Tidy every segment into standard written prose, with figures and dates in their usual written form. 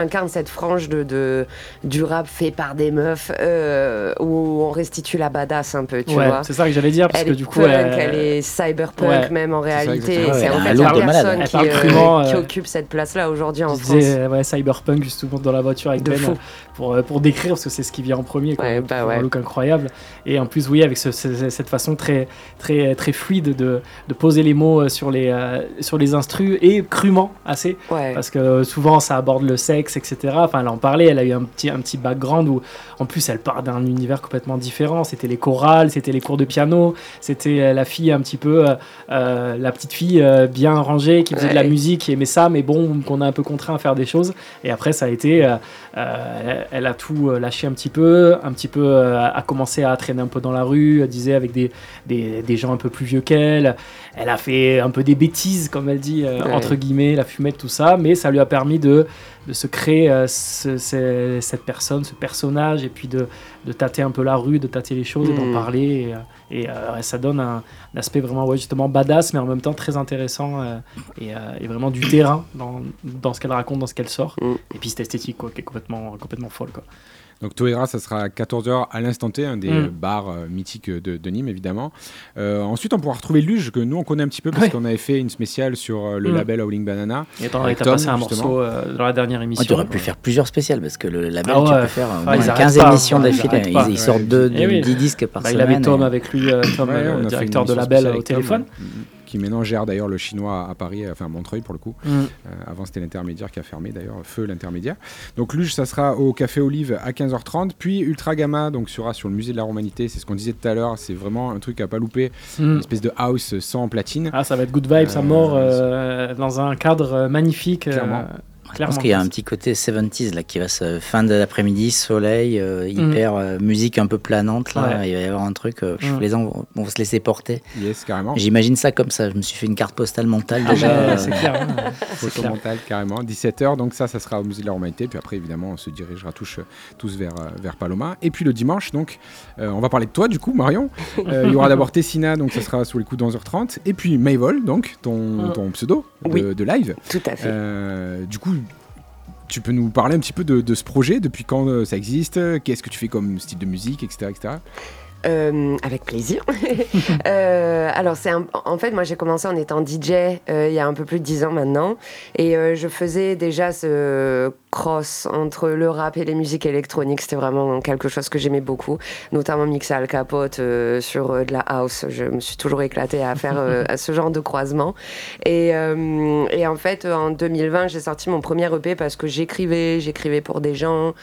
incarne cette frange du rap fait par des meufs où on restitue la badass un peu, tu vois. C'est ça que j'allais dire, parce elle que est du coup... elle est cyberpunk même en réalité. C'est en fait la personne qui occupe cette place-là aujourd'hui en France. Cyberpunk, justement, dans la voiture avec Ben, pour décrire, parce que c'est ce qui vient en premier, quoi. Un look incroyable. Et en plus, avec cette façon très, très, très fluide de poser les mots sur les instrus, et crûment assez, parce que souvent ça aborde le sexe, etc. Enfin, elle en parlait, elle a eu un petit background où en plus elle part d'un univers complètement différent. C'était les chorales, c'était les cours de piano, c'était la fille un petit peu la petite fille bien rangée qui faisait de la musique, qui aimait ça, mais bon, qu'on a un peu contraint à faire des choses. Et après ça a été elle a tout lâché un petit peu a commencé à traîner un peu dans la rue, elle disait, avec des gens un peu plus vieux qu'elle. Elle a fait un peu des bêtises, comme elle dit, entre guillemets, la fumette, tout ça, mais ça lui a permis de se créer cette personne, ce personnage, et puis de tâter un peu la rue, de tâter les choses et d'en parler. Et ça donne un aspect vraiment justement badass, mais en même temps très intéressant et vraiment du terrain dans ce qu'elle raconte, dans ce qu'elle sort. Et puis cette esthétique, quoi, qui est complètement folle, quoi. Donc Toera, ça sera à 14h à l'instant T, un des bars mythiques de Nîmes, évidemment. Ensuite, on pourra retrouver Luge, que nous, on connaît un petit peu, parce qu'on avait fait une spéciale sur le label Howling Banana. Et t'as passé un morceau dans la dernière émission. Tu aurais pu faire plusieurs spéciales, parce que le label, tu peux faire 15 émissions d'affilée. Ils sortent 10 disques par semaine. Il avait Tom avec lui, le directeur de label, au téléphone. Qui maintenant gère d'ailleurs le chinois à Paris, enfin à Montreuil pour le coup. Avant c'était l'intermédiaire qui a fermé d'ailleurs, Feu l'intermédiaire. Donc Luge, ça sera au Café Olive à 15h30, puis Ultra Gamma donc sera sur le musée de la Romanité, c'est ce qu'on disait tout à l'heure, c'est vraiment un truc à pas louper, une espèce de house sans platine. Ça va être good vibes à mort, dans un cadre magnifique. Clairement. Je pense qu'il y a un petit côté 70s là, qui va fin de l'après-midi, soleil, hyper musique un peu planante. Là. Il va y avoir un truc, les gens vont se laisser porter. Yes, carrément. J'imagine ça comme ça. Je me suis fait une carte postale mentale déjà. C'est clair. Photo mentale, carrément. 17h, donc ça sera au musée de la Romanité. Puis après, évidemment, on se dirigera tous vers Paloma. Et puis le dimanche, donc, on va parler de toi, du coup, Marion. Il y aura d'abord Tessina, donc ça sera sous les coups de 11h30. Et puis Mayvol, donc, ton pseudo de live. Tout à fait. Du coup, tu peux nous parler un petit peu de ce projet, depuis quand ça existe, qu'est-ce que tu fais comme style de musique, etc. Avec plaisir. Alors en fait, moi j'ai commencé en étant DJ il y a un peu plus de 10 ans maintenant, et je faisais déjà ce cross entre le rap et les musiques électroniques. C'était vraiment quelque chose que j'aimais beaucoup, notamment mixer Al Capote sur de la house. Je me suis toujours éclatée à faire ce genre de croisement, et en fait en 2020 j'ai sorti mon premier EP parce que j'écrivais pour des gens.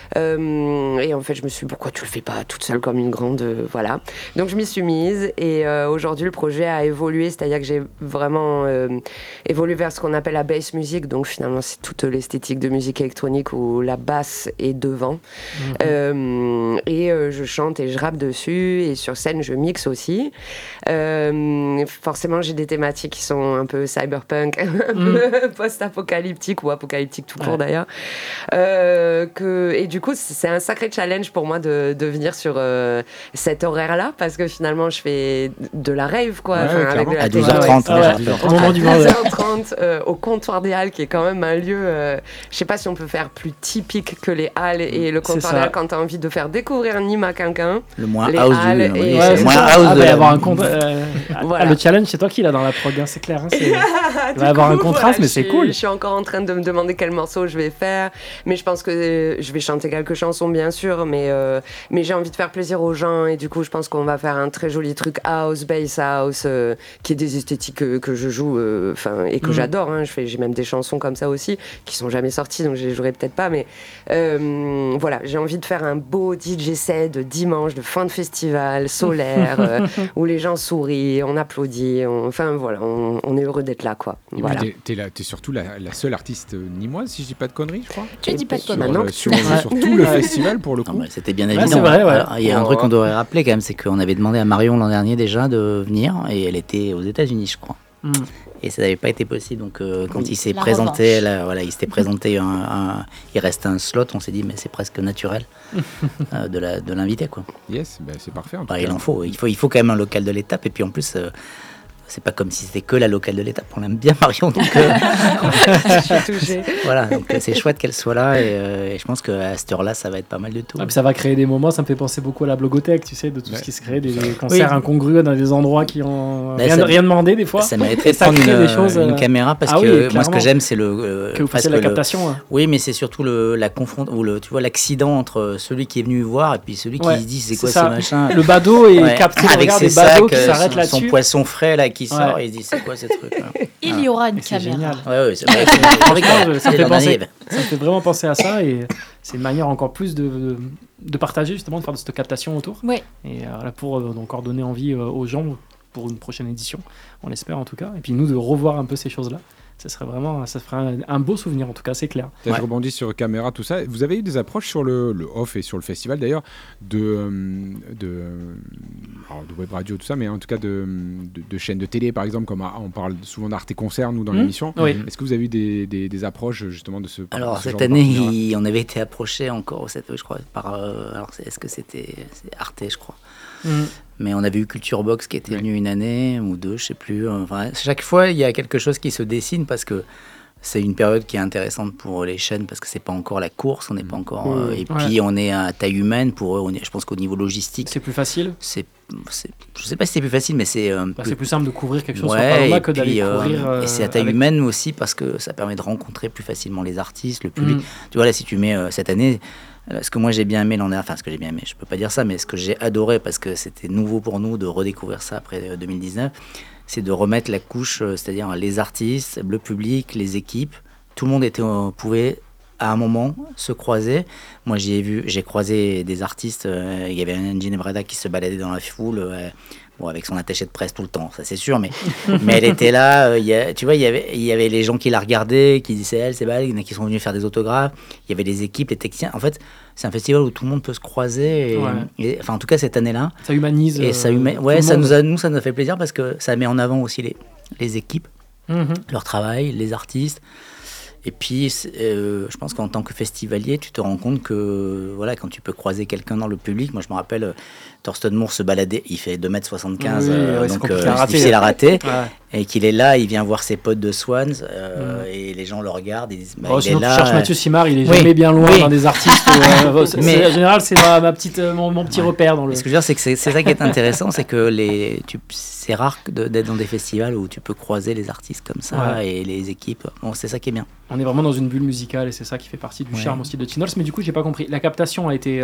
Et en fait je me suis dit, pourquoi tu le fais pas toute seule comme une grande, voilà. Donc je m'y suis mise, et aujourd'hui le projet a évolué, c'est-à-dire que j'ai vraiment évolué vers ce qu'on appelle la bass music. Donc finalement c'est toute l'esthétique de musique électronique où la basse est devant, et je chante et je rappe dessus, et sur scène je mixe aussi. Forcément j'ai des thématiques qui sont un peu cyberpunk, un peu post-apocalyptique ou apocalyptique tout court d'ailleurs, et du coup c'est un sacré challenge pour moi de venir sur cet horaire-là, parce que finalement je fais de la rave, quoi, avec de la à 12h30 au moment du monde, 12h30 au comptoir des Halles, qui est quand même un lieu, je sais pas si on peut faire plus typique que les Halles et le comptoir des Halles quand t'as envie de faire découvrir Nîmes à quelqu'un. Le moins house Halles du et moins house de avoir un voilà. Le challenge c'est toi qui l'as dans la prog, c'est clair, il va y avoir un contraste, mais c'est cool. Je suis encore en train de me demander quel morceau je vais faire, mais je pense que je vais chanter quelques chansons bien sûr, mais j'ai envie de faire plaisir aux gens, et du coup je pense qu'on va faire un très joli truc house, bass house, qui est des esthétiques que je joue et que j'adore, hein. J'ai même des chansons comme ça aussi qui sont jamais sorties, donc je les jouerai peut-être pas, mais voilà, j'ai envie de faire un beau DJ set de dimanche, de fin de festival solaire, où les gens sourient, on applaudit, enfin voilà, on est heureux d'être là, quoi. Et voilà. puis t'es surtout la seule artiste nîmoise, si je dis pas de conneries, je crois. Tu dis pas de conneries. Sur tout le festival, pour le coup. C'était bien évident. C'est vrai, Alors, il y a un truc qu'on devrait rappeler quand même, c'est qu'on avait demandé à Marion l'an dernier déjà de venir, et elle était aux États-Unis, je crois. Et ça n'avait pas été possible, donc quand il s'est présenté, il s'était présenté il reste un slot, on s'est dit mais c'est presque naturel de l'inviter, quoi. Yes, c'est parfait. Il en faut, il faut quand même un local de l'étape, et puis en plus c'est pas comme si c'était que la locale de l'Étape. On l'aime bien, Marion, donc je suis touchée. Voilà, donc c'est chouette qu'elle soit là et je pense qu'à cette heure-là, ça va être pas mal de tout. Ah, puis ça va créer des moments, ça me fait penser beaucoup à la blogothèque, tu sais, de tout ce qui se crée, des concerts incongrus dans des endroits qui ont rien demandé des fois. Ça mériterait de prendre une caméra parce que moi, ce que j'aime, c'est que vous fassiez la captation. Oui, mais c'est surtout la confrontation, ou tu vois, l'accident entre celui qui est venu voir et puis celui qui se dit c'est quoi ce machin. Le badaud est capté, avec ses sacs, qui s'arrête là-dessus. Son poisson frais là qui sort et il se dit c'est quoi ce truc. Il y aura une caméra. C'est génial. Ça me fait vraiment penser à ça et c'est une manière encore plus de partager, justement, de faire de cette captation autour. Ouais. Et pour encore donner envie aux gens pour une prochaine édition, on l'espère en tout cas. Et puis nous de revoir un peu ces choses-là. Ça ferait un beau souvenir en tout cas, c'est clair. Je rebondis sur caméra, tout ça. Vous avez eu des approches sur le off et sur le festival d'ailleurs de web radio, tout ça, mais en tout cas de chaînes de télé par exemple, comme on parle souvent d'Arte Concert nous dans l'émission. Oui. Est-ce que vous avez eu des approches justement de ce Alors cette année, on avait été approché encore, je crois, par est-ce que c'est Arte, je crois. Mais on avait eu Culture Box qui était venu une année ou deux, je sais plus. Enfin, chaque fois, il y a quelque chose qui se dessine parce que c'est une période qui est intéressante pour les chaînes parce que c'est pas encore la course, on n'est pas encore. Puis on est à taille humaine pour eux. Je pense qu'au niveau logistique, c'est plus facile. Je sais pas si c'est plus facile, mais c'est c'est plus simple de couvrir quelque chose sur Paloma que d'aller couvrir. Et c'est à taille humaine aussi parce que ça permet de rencontrer plus facilement les artistes, le public. Tu vois là, si tu mets cette année. Ce que moi j'ai bien aimé l'an dernier, enfin ce que j'ai bien aimé, je peux pas dire ça, mais ce que j'ai adoré parce que c'était nouveau pour nous de redécouvrir ça après 2019, c'est de remettre la couche, c'est-à-dire les artistes, le public, les équipes, tout le monde pouvait à un moment se croiser. Moi j'ai croisé des artistes, il y avait Angie Nebreda qui se baladait dans la foule. Avec son attaché de presse tout le temps, ça c'est sûr, mais elle était là. Tu vois, il y avait les gens qui la regardaient, qui disaient c'est belle, il y en a qui sont venus faire des autographes. Il y avait les équipes, les techniciens. En fait, c'est un festival où tout le monde peut se croiser. Et en tout cas cette année-là, ça humanise. Et ça nous a fait plaisir parce que ça met en avant aussi les équipes, leur travail, les artistes. Et puis, je pense qu'en tant que festivalier, tu te rends compte que quand tu peux croiser quelqu'un dans le public, moi je me rappelle, Thorsten Moore se baladait, il fait 2m75, donc c'est difficile à rater, et qu'il est là, il vient voir ses potes de Swans, et les gens le regardent, ils disent il est là. Tu cherches Mathieu Simard, il est jamais bien loin dans des artistes. Mais en général, c'est mon petit repère dans le. Ce que je veux dire, c'est que c'est ça qui est intéressant, c'est que c'est rare d'être dans des festivals où tu peux croiser les artistes comme ça et les équipes. Bon, c'est ça qui est bien. On est vraiment dans une bulle musicale et c'est ça qui fait partie du charme aussi de Tinols. Mais du coup, j'ai pas compris. La captation a été.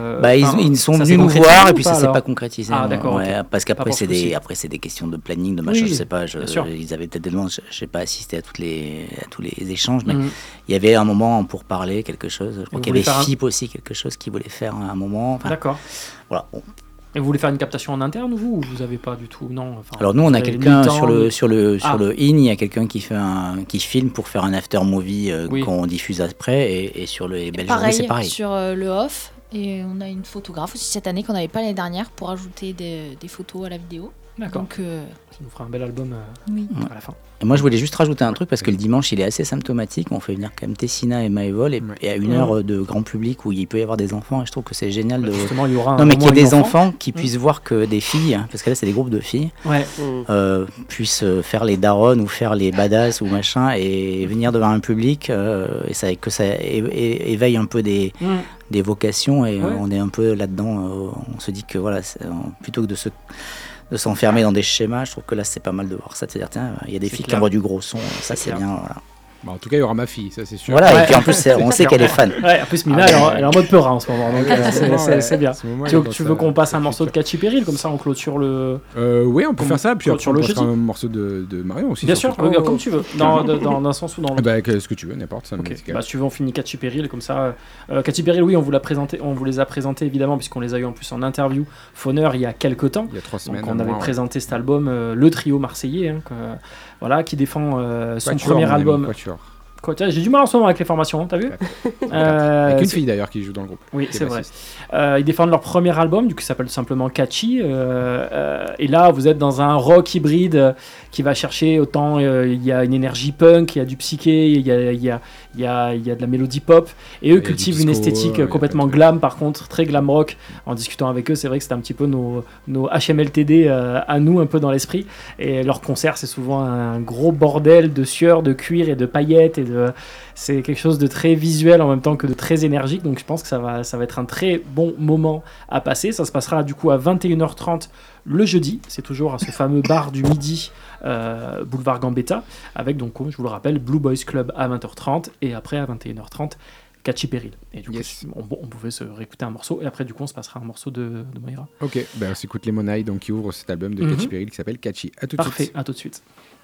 Ils sont venus nous voir et puis ça s'est pas concrétisé. Ah, d'accord. Parce qu'après, c'est des questions de planning, de machin, je sais pas. Ils avaient peut-être des demandes, je n'ai pas assisté à tous les échanges, mais il y avait un moment pour parler quelque chose. Je crois qu'il y avait FIP aussi, quelque chose qui voulait faire un moment. D'accord. Voilà. Bon. Et vous voulez faire une captation en interne ou vous n'avez pas du tout? Non. Alors nous on a quelqu'un sur le in, il y a quelqu'un qui filme pour faire un after movie qu'on diffuse après et sur les belles journées c'est pareil. Sur le off et on a une photographe aussi cette année qu'on n'avait pas l'année dernière pour ajouter des photos à la vidéo. D'accord. Donc ça nous fera un bel album à la fin. Et moi je voulais juste rajouter un truc parce que le dimanche il est assez symptomatique, on fait venir quand même Tessina et Maëvol et à une heure de grand public où il peut y avoir des enfants et je trouve que c'est génial de justement il y aura qu'il y ait des enfants qui puissent voir que des filles, parce que là c'est des groupes de filles, puissent faire les daronnes ou faire les badass ou machin et venir devant un public et que ça éveille un peu des vocations et on est un peu là-dedans, on se dit que plutôt que de s'enfermer dans des schémas, je trouve que là c'est pas mal de voir ça, c'est-à-dire tiens, il y a des filles qui envoient du gros son, ça c'est bien, voilà. Bah, en tout cas, il y aura ma fille, ça c'est sûr. Voilà, et puis en plus, on sait qu'elle est fan. Ouais, en plus, Mina, elle est en mode peurin en ce moment, donc c'est bien. Tu veux qu'on passe un morceau de Katy Perry, comme ça on clôture le. Oui, on peut faire ça, puis après on passera un morceau de Marion aussi. Bien sûr, comme tu veux, dans un sens ou dans l'autre. Ce que tu veux, n'importe ça. Si tu veux, on finit Katy Perry, comme ça. Katy Perry, oui, on vous les a présentés évidemment, puisqu'on les a eu en plus en interview Fauneur il y a quelques temps. Il y a 3 semaines. Donc on avait présenté cet album, le trio marseillais, qui défend son premier album. quoi. J'ai du mal en ce moment avec les formations, t'as vu? Avec une fille d'ailleurs qui joue dans le groupe. Oui, c'est vrai. Ils défendent leur premier album, du coup, qui s'appelle simplement Catchy. Et là, vous êtes dans un rock hybride qui va chercher autant. Il y a une énergie punk, il y a du psyché, il y a de la mélodie pop. Et eux cultivent une esthétique complètement glam, par contre, très glam rock. En discutant avec eux, c'est vrai que c'était un petit peu nos HMLTD à nous, un peu dans l'esprit. Et leur concert, c'est souvent un gros bordel de sueur, de cuir et de paillettes. C'est quelque chose de très visuel en même temps que de très énergique. Donc je pense que ça va être un très bon moment à passer. Ça se passera du coup à 21h30 le jeudi. C'est toujours à ce fameux bar du midi, boulevard Gambetta, avec donc, je vous le rappelle, Blue Boys Club à 20h30 et après à 21h30. Catchy Peril. Et du coup, on pouvait se réécouter un morceau et après, du coup, on se passera un morceau de Moira. Ok, on s'écoute Lemonade, donc qui ouvre cet album de Catchy Peril qui s'appelle Catchy. À tout de suite. Parfait, à tout de suite.